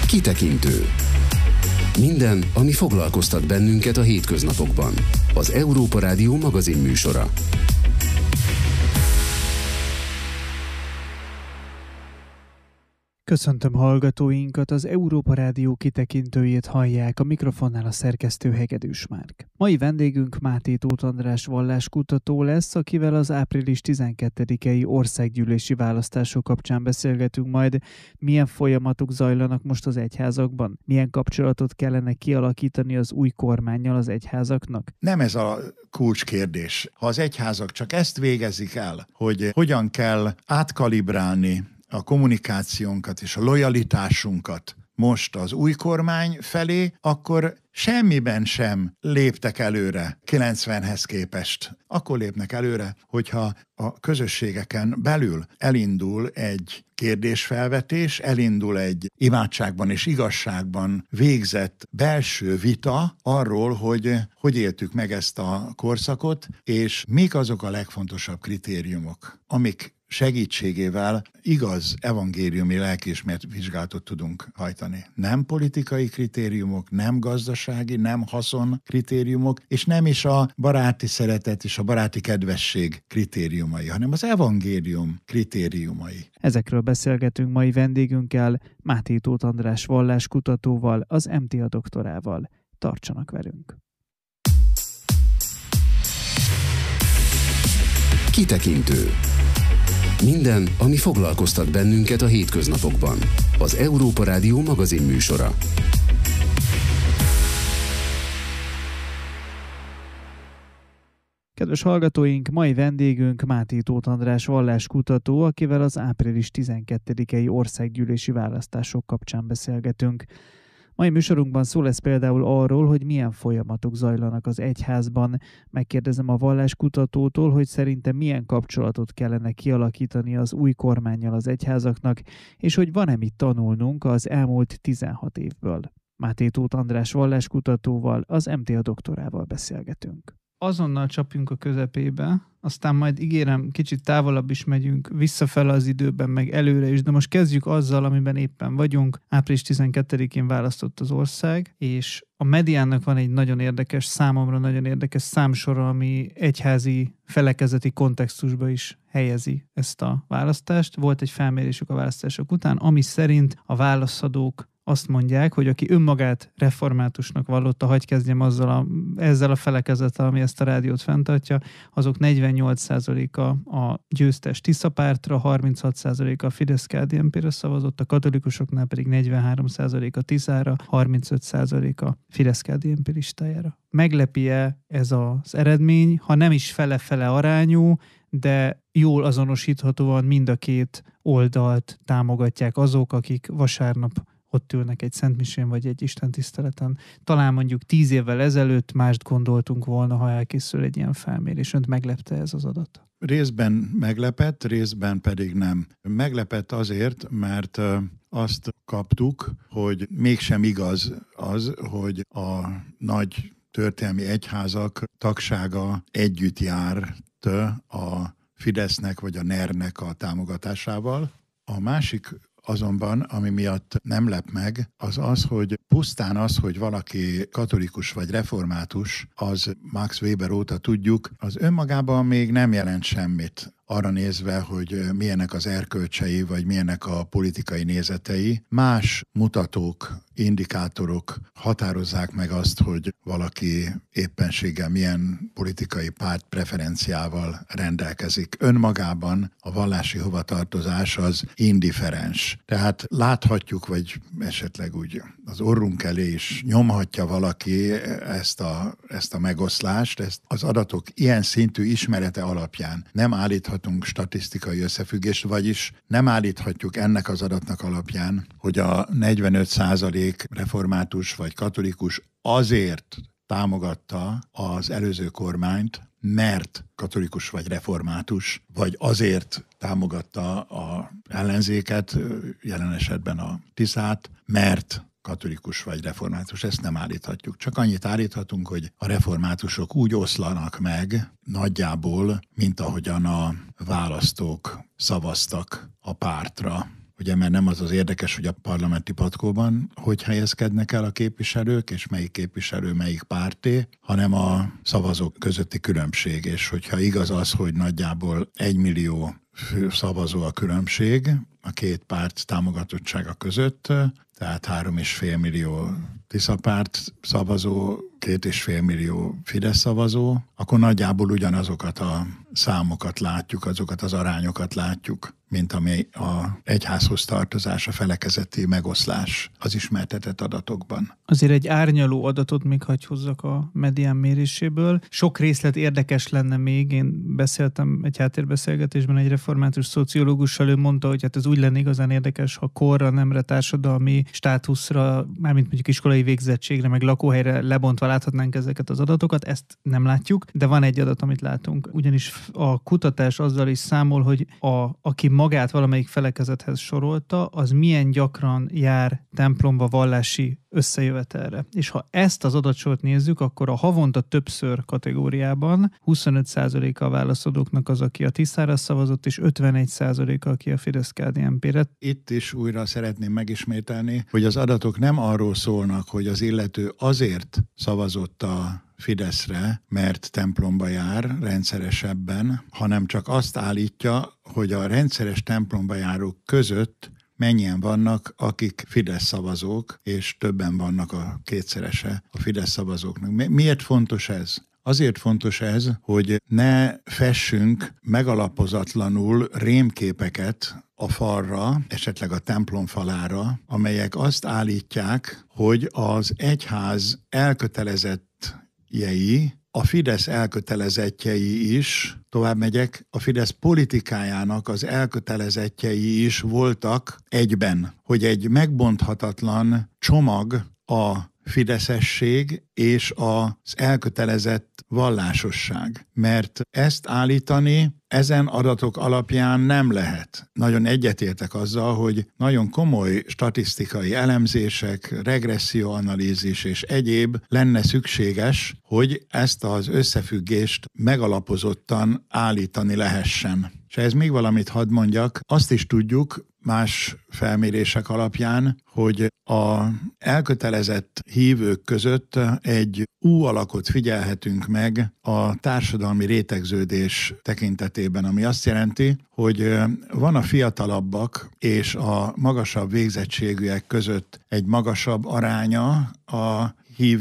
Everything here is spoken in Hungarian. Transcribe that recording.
Kitekintő. Minden, ami foglalkoztat bennünket a hétköznapokban. Az Európa Rádió magazinműsora. Köszöntöm hallgatóinkat, az Európa Rádió kitekintőjét hallják, a mikrofonnál a szerkesztő Hegedűs Márk. Mai vendégünk Máté Tóth András valláskutató lesz, akivel az április 12-i országgyűlési választások kapcsán beszélgetünk majd. Milyen folyamatok zajlanak most az egyházakban? Milyen kapcsolatot kellene kialakítani az új kormánnyal az egyházaknak? Nem ez a kulcskérdés. Ha az egyházak csak ezt végezik el, hogy hogyan kell átkalibrálni a kommunikációnkat és a lojalitásunkat most az új kormány felé, akkor semmiben sem léptek előre 90-hez képest. Akkor lépnek előre, hogyha a közösségeken belül elindul egy kérdésfelvetés, elindul egy imádságban és igazságban végzett belső vita arról, hogy éltük meg ezt a korszakot, és mik azok a legfontosabb kritériumok, amik segítségével igaz evangéliumi lelkiismeret vizsgálatot tudunk hajtani. Nem politikai kritériumok, nem gazdasági, nem haszon kritériumok, és nem is a baráti szeretet és a baráti kedvesség kritériumai, hanem az evangélium kritériumai. Ezekről beszélgetünk mai vendégünkkel, Máté Tóth András valláskutatóval, az MTA doktorával. Tartsanak velünk! Kitekintő. Minden, ami foglalkoztat bennünket a hétköznapokban. Az Európa Rádió magazinműsora. Kedves hallgatóink, mai vendégünk Máté Tóth András valláskutató, akivel az április 12-i országgyűlési választások kapcsán beszélgetünk. Mai műsorunkban szó lesz például arról, hogy milyen folyamatok zajlanak az egyházban. Megkérdezem a valláskutatótól, hogy szerintem milyen kapcsolatot kellene kialakítani az új kormánnyal az egyházaknak, és hogy van-e mit tanulnunk az elmúlt 16 évből. Máté Tóth András valláskutatóval, az MTA doktorával beszélgetünk. Azonnal csapjunk a közepébe, aztán majd ígérem, kicsit távolabb is megyünk, visszafele az időben, meg előre is, de most kezdjük azzal, amiben éppen vagyunk. Április 12-én választott az ország, és a mediának van egy nagyon érdekes, számomra nagyon érdekes számsora, ami egyházi felekezeti kontextusba is helyezi ezt a választást. Volt egy felmérésük a választások után, ami szerint a válaszadók azt mondják, hogy aki önmagát reformátusnak vallotta, hagyj kezdjem ezzel a felekezettel, ami ezt a rádiót fenntartja, azok 48%-a a győztes Tisza pártra, 36% a Fidesz-KDNP-re szavazott, a katolikusoknál pedig 43% a Tiszára, 35% a Fidesz-KDNP listájára. Meglepi-e ez az eredmény, ha nem is fele-fele arányú, de jól azonosíthatóan mind a két oldalt támogatják azok, akik vasárnap ott ülnek egy szentmisén vagy egy istentiszteleten. Talán mondjuk 10 évvel ezelőtt mást gondoltunk volna, ha elkészül egy ilyen felmérés. Önt meglepte ez az adat? Részben meglepett, részben pedig nem. Meglepett azért, mert azt kaptuk, hogy mégsem igaz az, hogy a nagy történelmi egyházak tagsága együtt járt a Fidesznek vagy a NER-nek a támogatásával. A másik azonban, ami miatt nem lep meg, az, hogy pusztán az, hogy valaki katolikus vagy református, az Max Weber óta tudjuk, az önmagában még nem jelent semmit. Arra nézve, hogy milyenek az erkölcsei, vagy milyenek a politikai nézetei, más mutatók, indikátorok határozzák meg azt, hogy valaki éppenséggel milyen politikai párt preferenciával rendelkezik. Önmagában a vallási hovatartozás az indifferens. Tehát láthatjuk, vagy esetleg úgy az orrunk elé is nyomhatja valaki ezt a megoszlást, ezt az adatok ilyen szintű ismerete alapján nem állíthatunk statisztikai összefüggést, vagyis nem állíthatjuk ennek az adatnak alapján, hogy a 45% református vagy katolikus azért támogatta az előző kormányt, mert katolikus vagy református, vagy azért támogatta az ellenzéket, jelen esetben a Tiszát, mert katolikus vagy református, ezt nem állíthatjuk. Csak annyit állíthatunk, hogy a reformátusok úgy oszlanak meg nagyjából, mint ahogyan a választók szavaztak a pártra. ugye mert nem az érdekes, hogy a parlamenti patkóban hogy helyezkednek el a képviselők, és melyik képviselő melyik párté, hanem a szavazók közötti különbség. És hogyha igaz az, hogy nagyjából 1 millió szavazó a különbség a két párt támogatottsága között, tehát 3,5 millió Tisza-párt szavazó, 2,5 millió Fidesz szavazó, akkor nagyjából ugyanazokat a számokat látjuk, azokat az arányokat látjuk, mint ami a egyházhoz tartozás, a felekezeti megoszlás az ismertetett adatokban. Azért egy árnyaló adatot még hagy hozzak a Medián méréséből. Sok részlet érdekes lenne még. Én beszéltem egy háttérbeszélgetésben egy református szociológussal, ő mondta, hogy hát ez úgy lenne igazán érdekes, ha korra, nemre, társadalmi státuszra, mármint mondjuk iskolai végzettségre, meg lakóhelyre lebontva láthatnánk ezeket az adatokat. Ezt nem látjuk, de van egy adat, amit látunk. Ugyanis a kutatás azzal is számol, hogy aki magát valamelyik felekezethez sorolta, az milyen gyakran jár templomba vallási összejövetelre. És ha ezt az adatsort nézzük, akkor a havonta többször kategóriában 25%-a a válaszadóknak az, aki a Tiszára szavazott, és 51%-a, aki a Fidesz-KDNP-re. Itt is újra szeretném megismételni, hogy az adatok nem arról szólnak, hogy az illető azért szavazott a Fideszre, mert templomba jár rendszeresebben, hanem csak azt állítja, hogy a rendszeres templomba járók között mennyien vannak, akik Fidesz szavazók, és többen vannak a kétszerese a Fidesz szavazóknak. Miért fontos ez? Azért fontos ez, hogy ne fessünk megalapozatlanul rémképeket a falra, esetleg a templom falára, amelyek azt állítják, hogy az egyház elkötelezettjei, a Fidesz elkötelezettjei is, tovább megyek, a Fidesz politikájának az elkötelezettjei is voltak egyben, hogy egy megbonthatatlan csomag a fideszesség és az elkötelezett vallásosság. Mert ezt állítani ezen adatok alapján nem lehet. Nagyon egyetértek azzal, hogy nagyon komoly statisztikai elemzések, regresszióanalízis és egyéb lenne szükséges, hogy ezt az összefüggést megalapozottan állítani lehessen. És ez még valamit hadd mondjak, azt is tudjuk más felmérések alapján, hogy az elkötelezett hívők között egy U-alakot figyelhetünk meg a társadalmi rétegződés tekintetében, ami azt jelenti, hogy van a fiatalabbak és a magasabb végzettségűek között egy magasabb aránya a